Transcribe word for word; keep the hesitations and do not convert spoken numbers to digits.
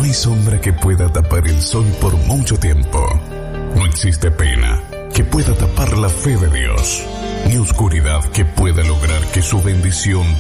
hay sombra que pueda tapar el sol por mucho tiempo. No existe pena que pueda tapar la fe de Dios, ni oscuridad que pueda lograr que su bendición